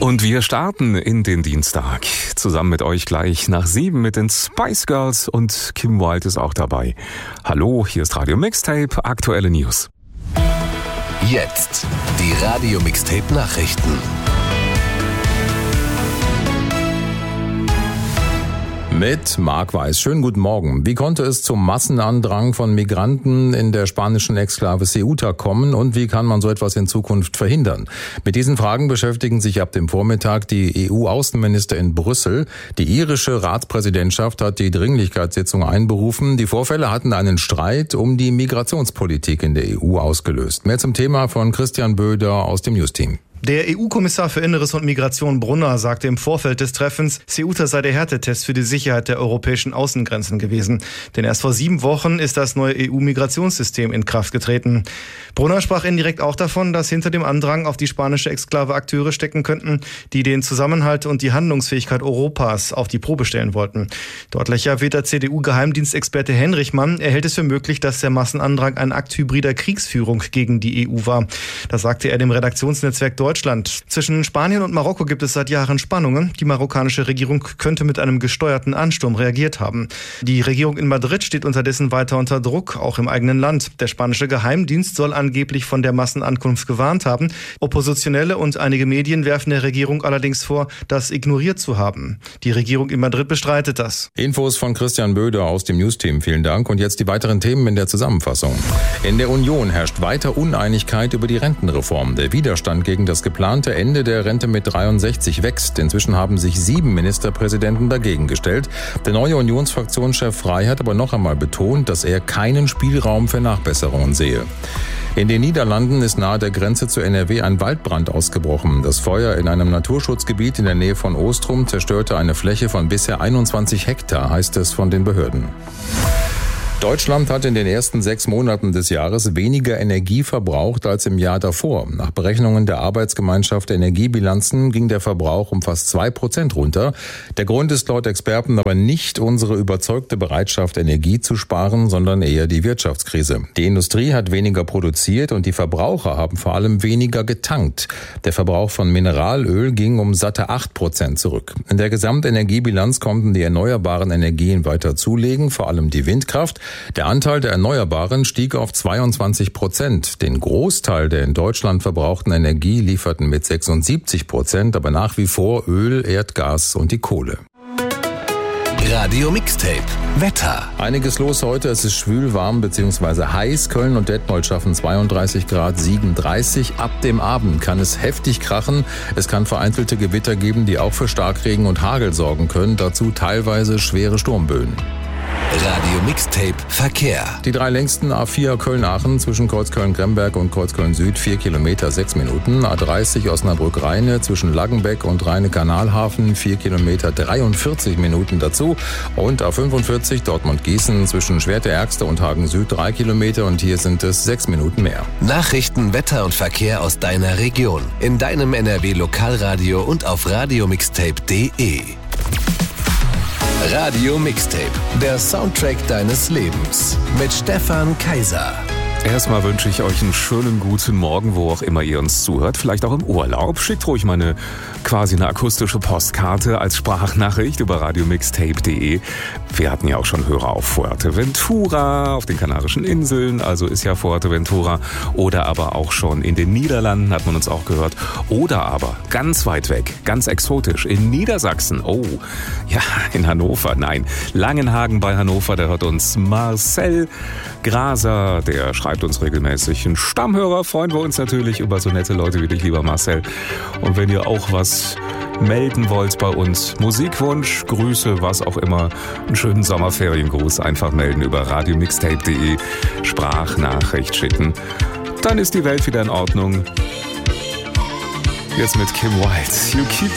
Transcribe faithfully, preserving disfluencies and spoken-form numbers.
Und wir starten in den Dienstag. Zusammen mit euch gleich nach sieben mit den Spice Girls und Kim Wilde ist auch dabei. Hallo, hier ist Radio Mixtape, aktuelle News. Jetzt die Radio Mixtape Nachrichten. Mit Marc Weiß. Schönen guten Morgen. Wie konnte es zum Massenandrang von Migranten in der spanischen Exklave Ceuta kommen und wie kann man so etwas in Zukunft verhindern? Mit diesen Fragen beschäftigen sich ab dem Vormittag die E U-Außenminister in Brüssel. Die irische Ratspräsidentschaft hat die Dringlichkeitssitzung einberufen. Die Vorfälle hatten einen Streit um die Migrationspolitik in der E U ausgelöst. Mehr zum Thema von Christian Böder aus dem News-Team. Der E U-Kommissar für Inneres und Migration Brunner sagte im Vorfeld des Treffens, Ceuta sei der Härtetest für die Sicherheit der europäischen Außengrenzen gewesen. Denn erst vor sieben Wochen ist das neue E U-Migrationssystem in Kraft getreten. Brunner sprach indirekt auch davon, dass hinter dem Andrang auf die spanische Exklave Akteure stecken könnten, die den Zusammenhalt und die Handlungsfähigkeit Europas auf die Probe stellen wollten. Deutlich erwähnt der C D U-Geheimdienstexperte Henrichmann, er hält es für möglich, dass der Massenandrang ein Akt hybrider Kriegsführung gegen die E U war. Das sagte er dem Redaktionsnetzwerk Deutschland. Deutschland. Zwischen Spanien und Marokko gibt es seit Jahren Spannungen. Die marokkanische Regierung könnte mit einem gesteuerten Ansturm reagiert haben. Die Regierung in Madrid steht unterdessen weiter unter Druck, auch im eigenen Land. Der spanische Geheimdienst soll angeblich von der Massenankunft gewarnt haben. Oppositionelle und einige Medien werfen der Regierung allerdings vor, das ignoriert zu haben. Die Regierung in Madrid bestreitet das. Infos von Christian Böder aus dem News-Team. Vielen Dank. Und jetzt die weiteren Themen in der Zusammenfassung. In der Union herrscht weiter Uneinigkeit über die Rentenreform. Der Widerstand gegen das geplante Ende der Rente mit dreiundsechzig wächst. Inzwischen haben sich sieben Ministerpräsidenten dagegen gestellt. Der neue Unionsfraktionschef Frey hat aber noch einmal betont, dass er keinen Spielraum für Nachbesserungen sehe. In den Niederlanden ist nahe der Grenze zu N R W ein Waldbrand ausgebrochen. Das Feuer in einem Naturschutzgebiet in der Nähe von Oostrum zerstörte eine Fläche von bisher einundzwanzig Hektar, heißt es von den Behörden. Deutschland hat in den ersten sechs Monaten des Jahres weniger Energie verbraucht als im Jahr davor. Nach Berechnungen der Arbeitsgemeinschaft Energiebilanzen ging der Verbrauch um fast zwei Prozent runter. Der Grund ist laut Experten aber nicht unsere überzeugte Bereitschaft, Energie zu sparen, sondern eher die Wirtschaftskrise. Die Industrie hat weniger produziert und die Verbraucher haben vor allem weniger getankt. Der Verbrauch von Mineralöl ging um satte acht Prozent zurück. In der Gesamtenergiebilanz konnten die erneuerbaren Energien weiter zulegen, vor allem die Windkraft. Der Anteil der Erneuerbaren stieg auf zweiundzwanzig Prozent. Den Großteil der in Deutschland verbrauchten Energie lieferten mit sechsundsiebzig Prozent, aber nach wie vor Öl, Erdgas und die Kohle. Radio Mixtape Wetter. Einiges los heute. Es ist schwül, warm bzw. heiß. Köln und Detmold schaffen zweiunddreißig Grad, Siegen dreißig. Ab dem Abend kann es heftig krachen. Es kann vereinzelte Gewitter geben, die auch für Starkregen und Hagel sorgen können. Dazu teilweise schwere Sturmböen. Radio Mixtape Verkehr. Die drei längsten A vier Köln-Aachen zwischen Kreuzköln-Gremberg und Kreuzköln-Süd vier Kilometer sechs Minuten. A dreißig Osnabrück-Rheine zwischen Laggenbeck und Rheine-Kanalhafen vier Kilometer dreiundvierzig Minuten dazu. Und A fünfundvierzig Dortmund-Gießen zwischen Schwerte-Ärgste und Hagen-Süd drei Kilometer und hier sind es sechs Minuten mehr. Nachrichten, Wetter und Verkehr aus deiner Region. In deinem N R W-Lokalradio und auf radiomixtape punkt de. Radio Mixtape, der Soundtrack deines Lebens mit Stefan Kaiser. Erstmal wünsche ich euch einen schönen guten Morgen, wo auch immer ihr uns zuhört. Vielleicht auch im Urlaub. Schickt ruhig mal eine, quasi eine akustische Postkarte als Sprachnachricht über radiomixtape punkt de. Wir hatten ja auch schon Hörer auf Fuerteventura, auf den Kanarischen Inseln, also ist ja Fuerteventura. Oder aber auch schon in den Niederlanden hat man uns auch gehört. Oder aber ganz weit weg, ganz exotisch, in Niedersachsen. Oh, ja, in Hannover. Nein, Langenhagen bei Hannover, da hört uns Marcel Graser, der schreibt uns regelmäßig. Ein Stammhörer, freuen wir uns natürlich über so nette Leute wie dich, lieber Marcel. Und wenn ihr auch was melden wollt bei uns, Musikwunsch, Grüße, was auch immer, einen schönen Sommerferiengruß einfach melden über radiomixtape punkt de, Sprachnachricht schicken. Dann ist die Welt wieder in Ordnung. Jetzt mit Kim Wilde. You keep